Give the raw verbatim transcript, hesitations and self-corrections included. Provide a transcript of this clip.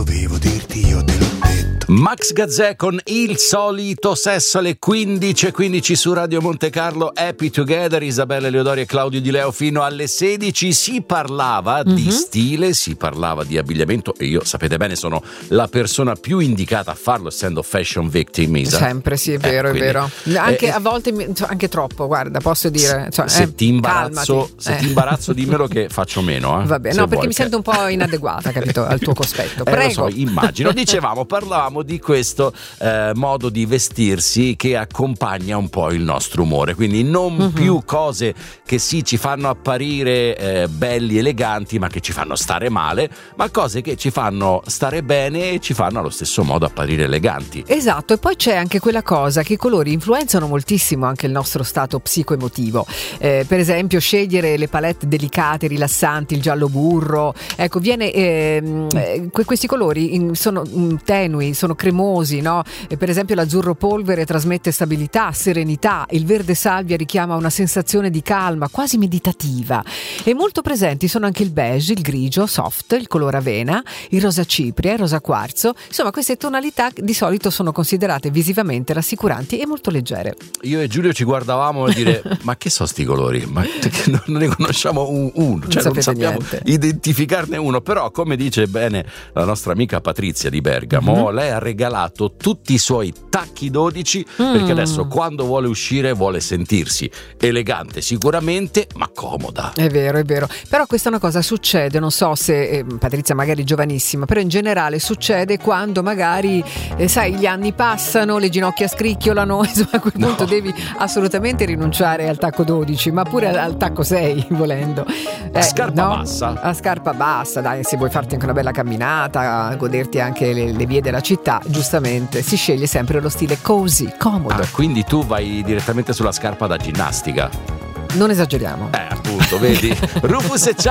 dovevo dirti, io te l'ho detto. Max Gazzè con Il solito sesso alle quindici e quindici su Radio Monte Carlo. Happy Together, Isabella Leodori e Claudio Di Leo fino alle sedici. Si parlava mm-hmm. di stile, si parlava di abbigliamento e io, sapete bene, sono la persona più indicata a farlo, essendo fashion victim, Isa. Sempre, sì, è vero, eh, è quindi, vero. Anche eh, a volte, anche troppo, guarda, posso dire. Cioè, se eh, ti imbarazzo, calmati. se eh. ti imbarazzo dimmelo che faccio meno. Eh, Va bene, no, perché mi che... sento un po' inadeguata, capito, al tuo cospetto. Prego. Eh, lo so, immagino. Dicevamo, parlavamo di questo eh, modo di vestirsi che accompagna un po' il nostro umore, quindi non mm-hmm. più cose che sì ci fanno apparire eh, belli, eleganti, ma che ci fanno stare male, ma cose che ci fanno stare bene e ci fanno allo stesso modo apparire eleganti. Esatto, e poi c'è anche quella cosa che i colori influenzano moltissimo anche il nostro stato psicoemotivo. Eh, per esempio, scegliere le palette delicate, rilassanti, il giallo burro, ecco, viene ehm, eh, questi colori in, sono mh, tenui, sono cremosi, no? E per esempio l'azzurro polvere trasmette stabilità, serenità, il verde salvia richiama una sensazione di calma, quasi meditativa. E molto presenti sono anche il beige, il grigio soft, il colore avena, il rosa cipria, il rosa quarzo. Insomma, queste tonalità di solito sono considerate visivamente rassicuranti e molto leggere. Io e Giulio ci guardavamo a dire ma che sono sti colori? Ma non ne conosciamo un, uno, cioè non, non sappiamo niente. Identificarne uno, però come dice bene la nostra amica Patrizia di Bergamo, mm-hmm. lei ha regalato tutti i suoi tacchi dodici mm. perché adesso quando vuole uscire vuole sentirsi elegante sicuramente, ma comoda. È vero, è vero, però questa è una cosa succede, non so se eh, Patrizia magari giovanissima, però in generale succede quando magari eh, sai, gli anni passano, le ginocchia scricchiolano, insomma a quel punto no. devi assolutamente rinunciare al tacco dodici, ma pure al, al tacco sei volendo. Eh, a scarpa no? bassa. A scarpa bassa, dai, se vuoi farti anche una bella camminata, goderti anche le, le vie della città, giustamente si sceglie sempre lo stile cozy, comodo. Ah, quindi tu vai direttamente sulla scarpa da ginnastica. Non esageriamo. Eh, appunto, vedi? Rufus e Ciao